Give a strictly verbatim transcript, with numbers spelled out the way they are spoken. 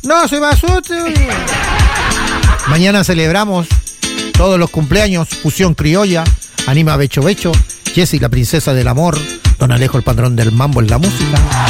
No se me asuste. Mañana celebramos todos los cumpleaños, fusión criolla, Anima Becho Becho, Jessie la princesa del amor, Don Alejo el patrón del mambo en la música.